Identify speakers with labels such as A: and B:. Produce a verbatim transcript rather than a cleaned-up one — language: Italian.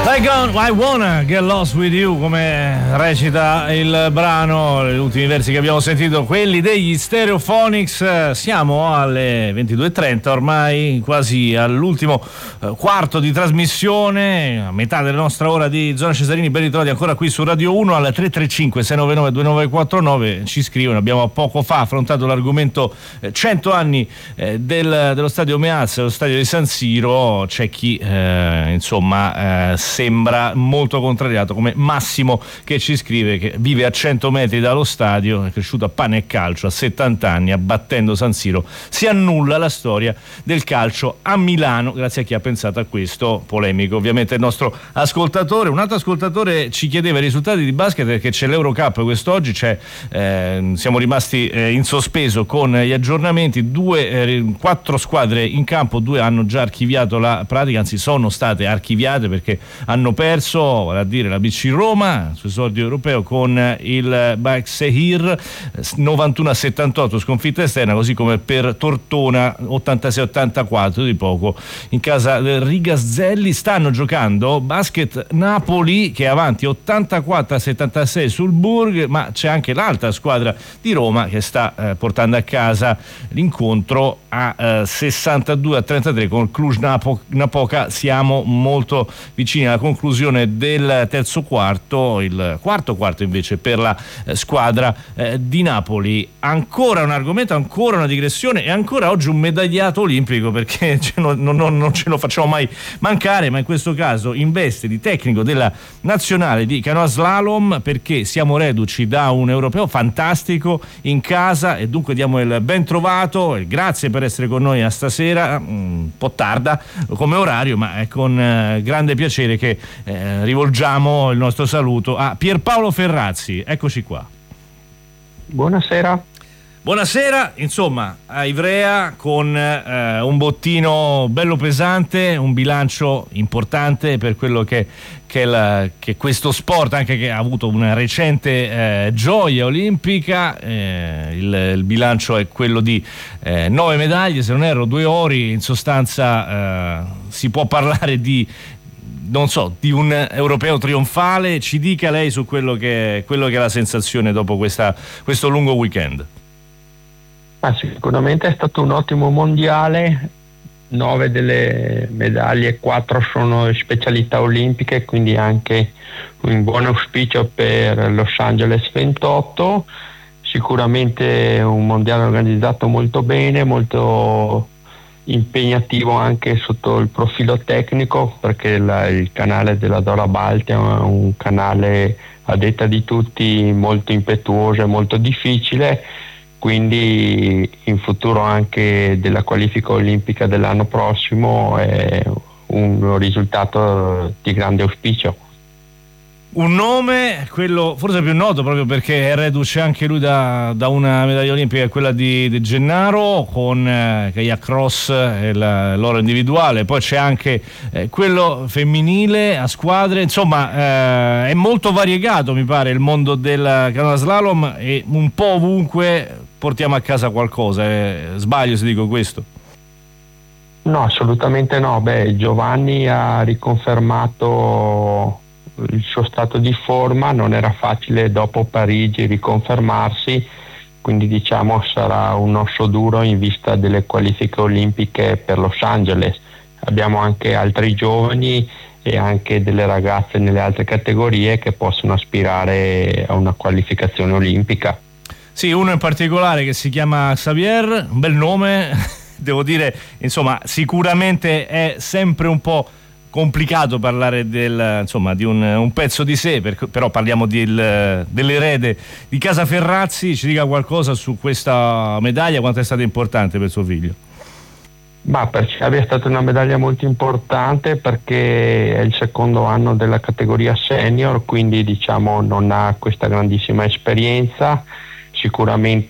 A: I, gone, I wanna get lost with you, come recita il brano, gli ultimi versi che abbiamo sentito, quelli degli Stereophonics. Siamo alle ventidue e trenta, ormai quasi all'ultimo eh, quarto di trasmissione, a metà della nostra ora di Zona Cesarini. Ben ritrovati ancora qui su Radio uno al tre tre cinque sei nove nove due nove quattro nove. Ci scrivono, abbiamo poco fa affrontato l'argomento eh, cento anni eh, del, dello stadio Meazza, lo stadio di San Siro. C'è chi eh, insomma eh, sembra molto contrariato, come Massimo, che ci scrive che vive a cento metri dallo stadio, è cresciuto a pane e calcio, a settanta anni, abbattendo San Siro si annulla la storia del calcio a Milano. Grazie a chi ha pensato a questo, polemico ovviamente il nostro ascoltatore. Un altro ascoltatore ci chiedeva i risultati di basket, perché c'è l'Eurocup quest'oggi, c'è, eh, siamo rimasti eh, in sospeso con gli aggiornamenti. Due, eh, quattro squadre in campo, due hanno già archiviato la pratica, anzi sono state archiviate perché hanno perso, vale a dire la B C Roma, su esordio europeo con il Başakşehir novantuno a settantotto, sconfitta esterna, così come per Tortona ottantasei a ottantaquattro di poco in casa del Rigazzelli. Stanno giocando basket Napoli, che è avanti ottantaquattro a settantasei sul Burg, ma c'è anche l'altra squadra di Roma che sta eh, portando a casa l'incontro a eh, sessantadue a trentatré con Cluj-Napoca. Siamo molto vicini alla conclusione del terzo quarto, il quarto quarto invece per la eh, squadra eh, di Napoli. Ancora un argomento, ancora una digressione e ancora oggi un medagliato olimpico, perché non, non, non ce lo facciamo mai mancare, ma in questo caso in veste di tecnico della nazionale di canoa slalom, perché siamo reduci da un europeo fantastico in casa e dunque diamo il ben trovato e grazie per essere con noi a stasera, un po' tarda come orario, ma è con eh, grande piacere che eh, rivolgiamo il nostro saluto a Pierpaolo Ferrazzi. Eccoci qua.
B: Buonasera.
A: Buonasera, insomma, a Ivrea con eh, un bottino bello pesante, un bilancio importante per quello che, che, la, che questo sport, anche che ha avuto una recente eh, gioia olimpica. Eh, il, il bilancio è quello di eh, nove medaglie, se non erro, due ori. In sostanza eh, si può parlare di, non so, di un europeo trionfale. Ci dica lei su quello che, quello che è la sensazione dopo questa, questo lungo weekend.
B: Ah, sicuramente è stato un ottimo mondiale, nove delle medaglie, quattro sono specialità olimpiche, quindi anche un buon auspicio per Los Angeles ventotto. Sicuramente un mondiale organizzato molto bene, molto impegnativo anche sotto il profilo tecnico, perché la, il canale della Dora Balti è un, un canale, a detta di tutti, molto impetuoso e molto difficile, quindi in futuro anche della qualifica olimpica dell'anno prossimo è un risultato di grande auspicio.
A: Un nome, quello forse più noto proprio perché è reduce anche lui da, da una medaglia olimpica, quella di, di Gennaro con eh, kayak cross e la, l'oro individuale. Poi c'è anche eh, quello femminile a squadre. Insomma eh, è molto variegato, mi pare, il mondo del canoa slalom, e un po' ovunque portiamo a casa qualcosa. Eh, sbaglio se dico questo?
B: No, assolutamente no. Beh, Giovanni ha riconfermato il suo stato di forma, non era facile dopo Parigi riconfermarsi, quindi diciamo sarà un osso duro in vista delle qualifiche olimpiche per Los Angeles. Abbiamo anche altri giovani e anche delle ragazze nelle altre categorie che possono aspirare a una qualificazione olimpica.
A: Sì, uno in particolare che si chiama Xavier, un bel nome, devo dire, insomma, sicuramente è sempre un po' complicato parlare del, insomma, di un, un pezzo di sé, per, però parliamo del, dell'erede di casa Ferrazzi. Ci dica qualcosa su questa medaglia, quanto è stata importante per suo figlio?
B: Ma per Xavi è stata una medaglia molto importante perché è il secondo anno della categoria senior, quindi diciamo non ha questa grandissima esperienza. Sicuramente